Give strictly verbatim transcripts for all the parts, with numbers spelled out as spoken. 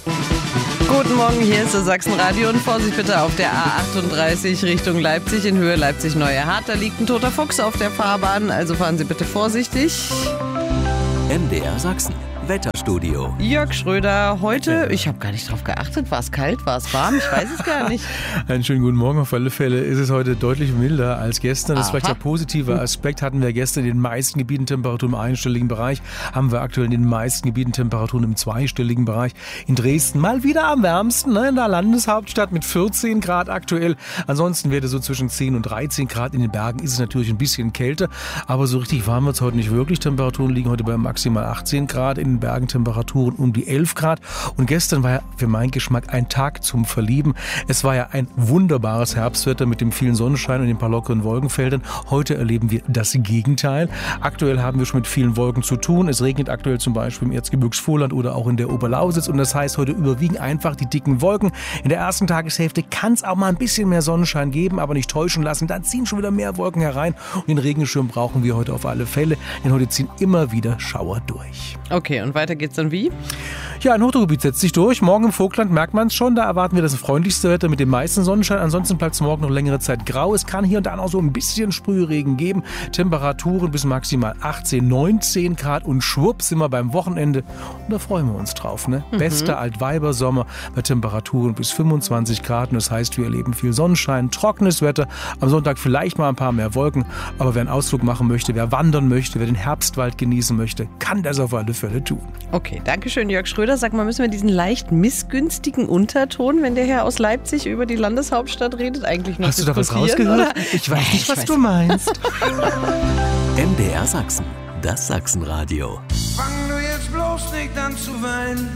Guten Morgen, hier ist das Sachsenradio und Vorsicht bitte auf der A achtunddreißig Richtung Leipzig in Höhe Leipzig-Neue Hart. Da liegt ein toter Fuchs auf der Fahrbahn, also fahren Sie bitte vorsichtig. M D R Sachsen, Wetterstudio. Jörg Schröder, heute, ich habe gar nicht drauf geachtet, war es kalt, war es warm, ich weiß es gar nicht. Einen schönen guten Morgen. Auf alle Fälle ist es heute deutlich milder als gestern. Das ist vielleicht der positive Aspekt. Hatten wir gestern in den meisten Gebieten Temperaturen im einstelligen Bereich, haben wir aktuell in den meisten Gebieten Temperaturen im zweistelligen Bereich. In Dresden mal wieder am wärmsten, ne, in der Landeshauptstadt mit vierzehn Grad aktuell. Ansonsten wird es so zwischen zehn und dreizehn Grad. In den Bergen ist es natürlich ein bisschen kälter, aber so richtig warm wird es heute nicht wirklich. Temperaturen liegen heute bei maximal achtzehn Grad, in den Bergen Temperaturen um die elf Grad. Und gestern war ja für meinen Geschmack ein Tag zum Verlieben. Es war ja ein wunderbares Herbstwetter mit dem vielen Sonnenschein und den paar lockeren Wolkenfeldern. Heute erleben wir das Gegenteil. Aktuell haben wir schon mit vielen Wolken zu tun. Es regnet aktuell zum Beispiel im Erzgebirgsvorland oder auch in der Oberlausitz. Und das heißt, heute überwiegen einfach die dicken Wolken. In der ersten Tageshälfte kann es auch mal ein bisschen mehr Sonnenschein geben, aber nicht täuschen lassen. Dann ziehen schon wieder mehr Wolken herein. Und den Regenschirm brauchen wir heute auf alle Fälle. Denn heute ziehen immer wieder Schauer durch. Okay, und weiter geht's dann wie? Ja, ein Hochdruckgebiet setzt sich durch. Morgen im Vogtland merkt man es schon. Da erwarten wir das freundlichste Wetter mit dem meisten Sonnenschein. Ansonsten bleibt es morgen noch längere Zeit grau. Es kann hier und da noch so ein bisschen Sprühregen geben. Temperaturen bis maximal achtzehn, neunzehn Grad und schwupp sind wir beim Wochenende. Und da freuen wir uns drauf. Ne? Mhm. Bester Altweibersommer bei Temperaturen bis fünfundzwanzig Grad. Und das heißt, wir erleben viel Sonnenschein, trockenes Wetter. Am Sonntag vielleicht mal ein paar mehr Wolken. Aber wer einen Ausflug machen möchte, wer wandern möchte, wer den Herbstwald genießen möchte, kann das auf alle Fälle tun. Okay, danke schön, Jörg Schröder. Sag mal, müssen wir diesen leicht missgünstigen Unterton, wenn der Herr aus Leipzig über die Landeshauptstadt redet, eigentlich noch Hast du da was rausgehört? Oder? Ich weiß nicht, ich was weiß du meinst. M D R Sachsen, das Sachsenradio. Fang du jetzt bloß nicht an zu weinen.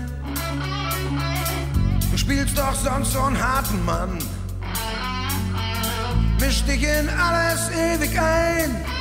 Du spielst doch sonst so einen harten Mann. Misch dich in alles ewig ein.